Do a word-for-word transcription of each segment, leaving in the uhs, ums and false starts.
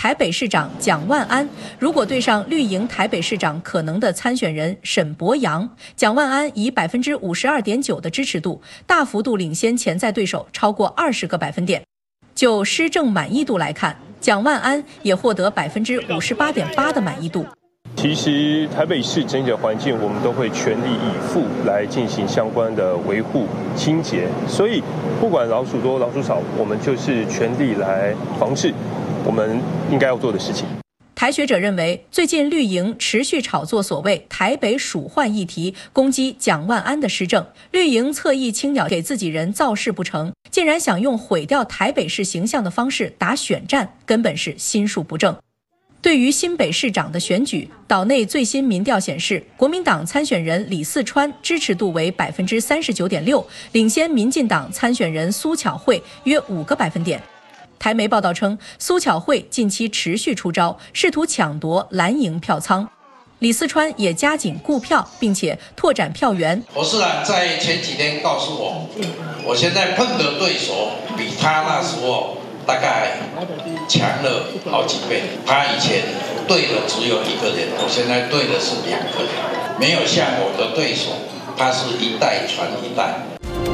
台北市长蒋万安，如果对上绿营台北市长可能的参选人沈伯洋，蒋万安以百分之五十二点九的支持度，大幅度领先潜在对手超过二十个百分点。就施政满意度来看，蒋万安也获得百分之五十八点八的满意度。 其实台北市整体的环境，我们都会全力以赴来进行相关的维护清洁，所以不管老鼠多老鼠少，我们就是全力来防治我们应该要做的事情。 台学者认为，最近绿营持续炒作所谓台北鼠患议题，攻击蒋万安的施政，绿营侧翼青鸟给自己人造势不成，竟然想用毁掉台北市形象的方式打选战，根本是心术不正。 对于新北市长的选举，岛内最新民调显示，国民党参选人李四川支持度为百分之三十九点六，领先民进党参选人苏巧慧约五个百分点。台媒报道称，苏巧慧近期持续出招，试图抢夺蓝营票仓。李四川也加紧顾票，并且拓展票源。 侯市长在前几天告诉我，我现在碰的对手比他那时候 大概强了好几倍。他以前对的只有一个人，我现在对的是两个人。没有像我的对手，他是一代传一代。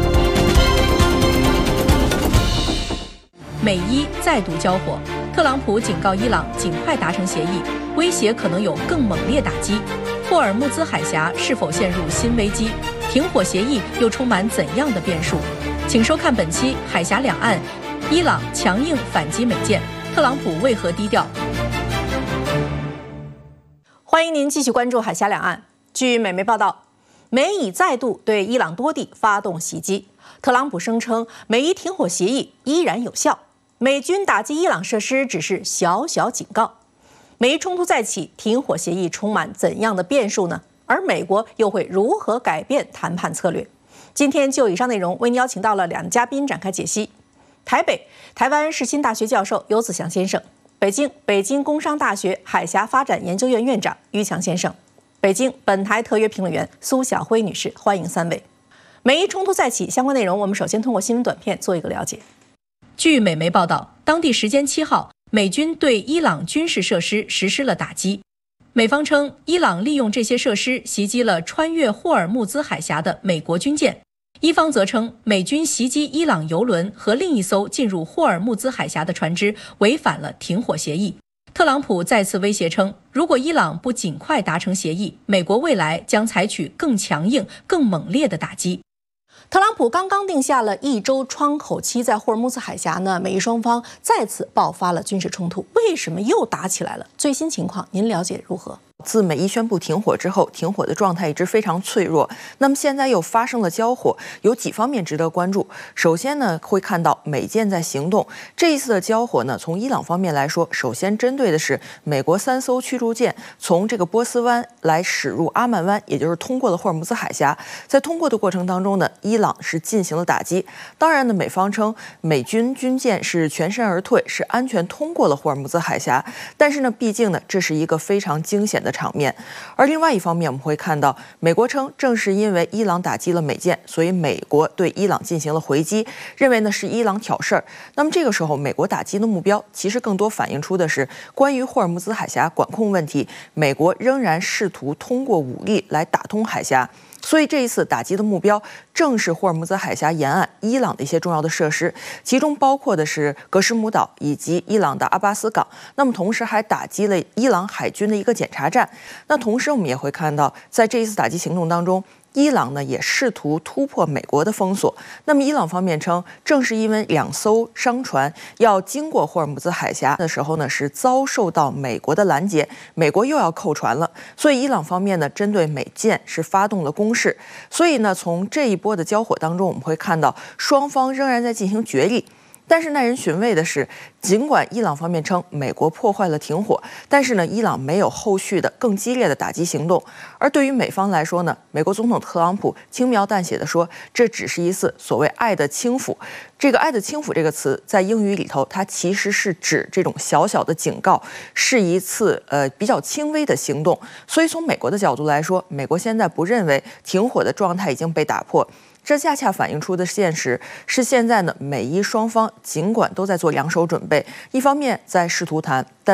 美伊再度交火，特朗普警告伊朗尽快达成协议，威胁可能有更猛烈打击。霍尔木兹海峡是否陷入新危机？停火协议又充满怎样的变数？请收看本期《海峡两岸》。 伊朗强硬反击美舰，特朗普为何低调？欢迎您继续关注海峡两岸。据美媒报道，美以再度对伊朗多地发动袭击。特朗普声称，美伊停火协议依然有效，美军打击伊朗设施只是小小警告。美伊冲突再起，停火协议充满怎样的变数呢？而美国又会如何改变谈判策略？今天就以上内容为您邀请到了两嘉宾展开解析。 台北台湾世新大学教授游子祥先生，北京北京工商大学海峡发展研究院院长于强先生，北京本台特约评论员苏晓辉女士，欢迎三位。美伊冲突再起，相关内容我们首先通过新闻短片做一个了解。据美媒报道，当地时间七号，美军对伊朗军事设施实施了打击。美方称，伊朗利用这些设施袭击了穿越霍尔木兹海峡的美国军舰。 伊方则称，美军袭击伊朗油轮和另一艘进入霍尔木兹海峡的船只违反了停火协议。特朗普再次威胁称，如果伊朗不尽快达成协议，美国未来将采取更强硬、更猛烈的打击。特朗普刚刚定下了一周窗口期，在霍尔木兹海峡呢，美伊双方再次爆发了军事冲突，为什么又打起来了？最新情况您了解如何？ 自美伊宣布停火之后，停火的状态一直非常脆弱。那么现在又发生了交火，有几方面值得关注。首先呢，会看到美舰在行动。这一次的交火呢，从伊朗方面来说，首先针对的是美国三艘驱逐舰从这个波斯湾来驶入阿曼湾，也就是通过了霍尔木兹海峡。在通过的过程当中呢，伊朗是进行了打击。当然呢，美方称美军军舰是全身而退，是安全通过了霍尔木兹海峡。但是呢，毕竟呢，这是一个非常惊险的 的场面，而另外一方面，我们会看到，美国称正是因为伊朗打击了美舰，所以美国对伊朗进行了回击，认为呢是伊朗挑事儿。那么这个时候，美国打击的目标其实更多反映出的是关于霍尔木兹海峡管控问题，美国仍然试图通过武力来打通海峡。 所以这一次打击的目标正是霍尔木兹海峡沿岸伊朗的一些重要的设施，其中包括的是格什姆岛以及伊朗的阿巴斯港。那么同时还打击了伊朗海军的一个检查站。那同时我们也会看到，在这一次打击行动当中， 伊朗呢也试图突破美国的封锁。那么伊朗方面称，正是因为两艘商船要经过霍尔木兹海峡的时候呢，是遭受到美国的拦截，美国又要扣船了，所以伊朗方面呢针对美舰是发动了攻势。所以呢，从这一波的交火当中，我们会看到双方仍然在进行角力。 但是耐人寻味的是，尽管伊朗方面称美国破坏了停火，但是呢，伊朗没有后续的更激烈的打击行动。而对于美方来说呢，美国总统特朗普轻描淡写的说，这只是一次所谓“爱的轻抚”。这个“爱的轻抚”这个词在英语里头，它其实是指这种小小的警告，是一次呃比较轻微的行动。所以从美国的角度来说，美国现在不认为停火的状态已经被打破。 这恰恰反映出的现实是，现在呢，美伊双方尽管都在做两手准备，一方面在试图谈，但